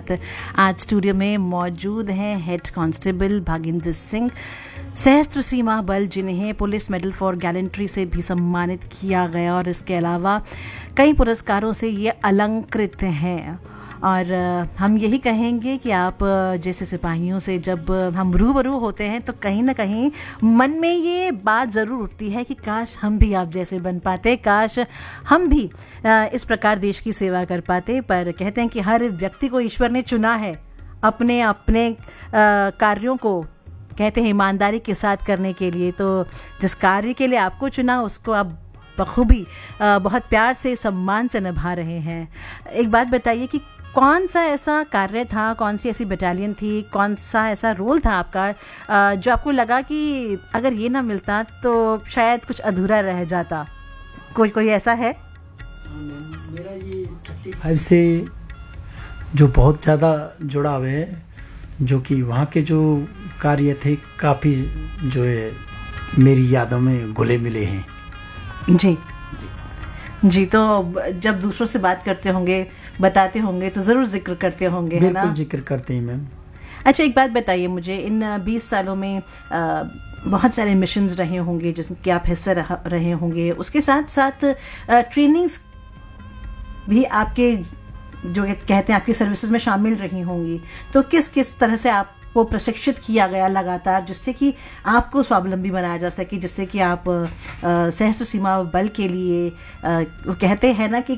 साथ आज स्टूडियो में मौजूद हैं हेड कांस्टेबल भागिंदर सिंह, सशस्त्र सीमा बल, जिन्हें पुलिस मेडल फॉर गैलेंट्री से भी सम्मानित किया गया और इसके अलावा कई पुरस्कारों से ये अलंकृत हैं। और हम यही कहेंगे कि आप जैसे सिपाहियों से जब हम रूबरू होते हैं तो कहीं ना कहीं मन में ये बात ज़रूर उठती है कि काश हम भी आप जैसे बन पाते, काश हम भी इस प्रकार देश की सेवा कर पाते। पर कहते हैं कि हर व्यक्ति को ईश्वर ने चुना है अपने अपने कार्यों को, कहते हैं ईमानदारी के साथ करने के लिए। तो जिस कार्य के लिए आपको चुना उसको आप बखूबी बहुत प्यार से, सम्मान से निभा रहे हैं। एक बात बताइए कि कौन सा ऐसा कार्य था, कौन सी ऐसी बटालियन थी, कौन सा ऐसा रोल था आपका जो आपको लगा कि अगर ये ना मिलता तो शायद कुछ अधूरा रह जाता? कोई ऐसा है? मेरा ये 35 से जो बहुत ज़्यादा जुड़ाव है, जो कि वहाँ के जो कार्य थे काफ़ी जो है मेरी यादों में घुले मिले हैं। जी, तो जब दूसरों से बात करते होंगे, बताते होंगे तो ज़रूर जिक्र करते होंगे, है ना? बिल्कुल जिक्र करते हैं मैम। अच्छा, एक बात बताइए मुझे, इन 20 सालों में बहुत सारे मिशंस रहे होंगे जिसके आप हिस्सा रहे होंगे, उसके साथ साथ ट्रेनिंग्स भी आपके जो कहते हैं आपकी सर्विसेज में शामिल रही होंगी। तो किस किस तरह से आपको प्रशिक्षित किया गया लगातार, जिससे कि आपको स्वावलंबी बनाया जा सके, जिससे कि आप सशस्त्र सीमा बल के लिए कहते हैं ना कि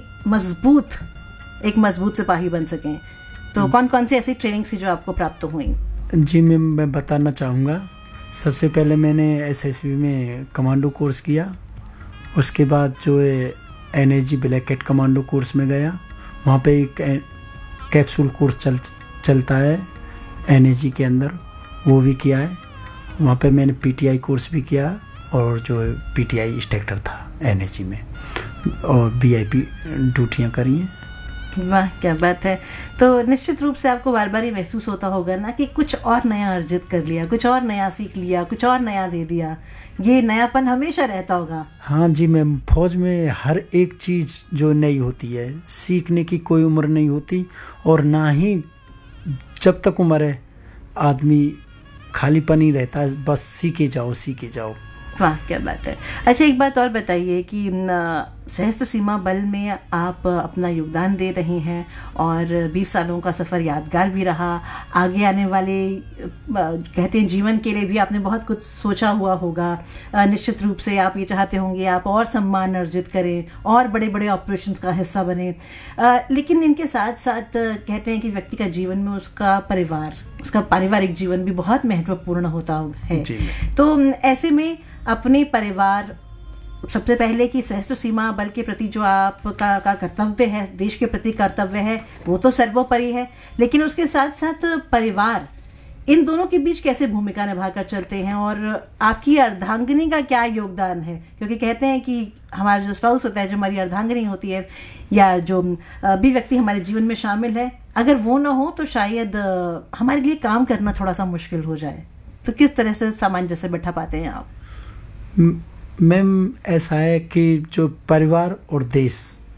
एक मजबूत सिपाही बन सकें? तो कौन कौन सी ऐसी ट्रेनिंग थी जो आपको प्राप्त हुई? जी मैम, मैं बताना चाहूँगा। सबसे पहले मैंने एसएसबी में कमांडो कोर्स किया। उसके बाद जो है एनएजी ब्लैकेट कमांडो कोर्स में गया। वहाँ पे एक कैप्सूल कोर्स चलता है एनएजी के अंदर, वो भी किया है। वहाँ पे मैंने पीटीआई कोर्स भी किया और जो है पीटीआई इंस्ट्रक्टर था एनएजी में, और वीआईपी ड्यूटियाँ करी हैं। वाह, क्या बात है। तो निश्चित रूप से आपको बार बार ये महसूस होता होगा ना कि कुछ और नया अर्जित कर लिया, कुछ और नया सीख लिया, कुछ और नया दे दिया। ये नयापन हमेशा रहता होगा। हाँ जी मैम, फौज में हर एक चीज़ जो नई होती है, सीखने की कोई उम्र नहीं होती, और ना ही जब तक उम्र है आदमी खालीपन ही रहता है, बस सीखे जाओ। वाह, क्या बात है। अच्छा, एक बात और बताइए कि सशस्त्र सीमा बल में आप अपना योगदान दे रहे हैं और 20 सालों का सफ़र यादगार भी रहा। आगे आने वाले कहते हैं जीवन के लिए भी आपने बहुत कुछ सोचा हुआ होगा। निश्चित रूप से आप ये चाहते होंगे आप और सम्मान अर्जित करें और बड़े बड़े ऑपरेशंस का हिस्सा बने। लेकिन इनके साथ साथ कहते हैं कि व्यक्ति का जीवन में उसका पारिवारिक जीवन भी बहुत महत्वपूर्ण होता है। तो ऐसे में अपने परिवार, सबसे पहले कि सशस्त्र सीमा बल के प्रति जो आपका कर्तव्य है, देश के प्रति कर्तव्य है, वो तो सर्वोपरि है, लेकिन उसके साथ साथ परिवार, इन दोनों के बीच कैसे भूमिका निभाकर चलते हैं और आपकी अर्धांगिनी का क्या योगदान है? क्योंकि कहते हैं कि हमारा जो स्पाउस होता है, जो हमारी अर्धांगिनी होती है, या जो भी व्यक्ति हमारे जीवन में शामिल है, अगर वो ना हो तो शायद हमारे लिए काम करना थोड़ा सा मुश्किल हो जाए। तो किस तरह से सामंजस्य बैठा पाते हैं आप? मैम, ऐसा है कि जो परिवार और देश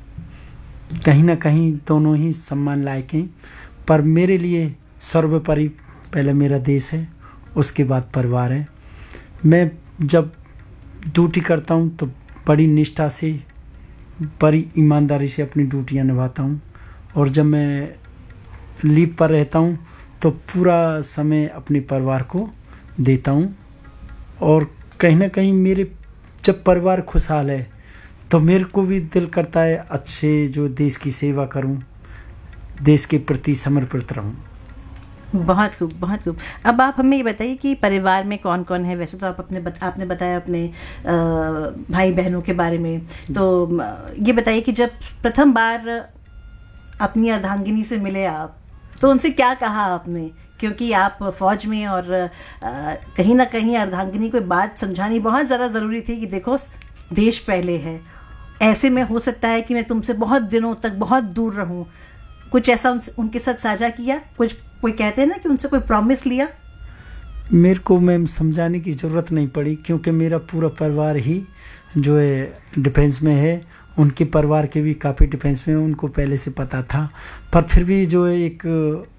कहीं ना कहीं दोनों ही सम्मान लायक हैं, पर मेरे लिए सर्वोपरि पहले मेरा देश है, उसके बाद परिवार है। मैं जब ड्यूटी करता हूँ तो बड़ी निष्ठा से, बड़ी ईमानदारी से अपनी ड्यूटियाँ निभाता हूँ, और जब मैं लीव पर रहता हूँ तो पूरा समय अपने परिवार को देता हूँ। और कहीं ना कहीं मेरे जब परिवार खुशहाल है तो मेरे को भी दिल करता है अच्छे जो देश की सेवा करूं, देश के प्रति समर्पित रहूं। बहुत खूब, बहुत खूब। अब आप हमें ये बताइए कि परिवार में कौन कौन है? वैसे तो आप आपने बताया अपने भाई बहनों के बारे में, तो ये बताइए कि जब प्रथम बार अपनी अर्धांगिनी से मिले आप, तो उनसे क्या कहा आपने? क्योंकि आप फौज में, और कहीं ना कहीं अर्धांगिनी को बात समझानी बहुत ज़्यादा ज़रूरी थी कि देखो देश पहले है, ऐसे में हो सकता है कि मैं तुमसे बहुत दिनों तक बहुत दूर रहूं। कुछ ऐसा उनके साथ साझा किया? कोई कहते हैं ना कि उनसे कोई प्रॉमिस लिया? मेरे को मैम समझाने की ज़रूरत नहीं पड़ी, क्योंकि मेरा पूरा परिवार ही जो है डिफेंस में है। उनके परिवार के भी काफ़ी डिफेंस में, उनको पहले से पता था। पर फिर भी जो है एक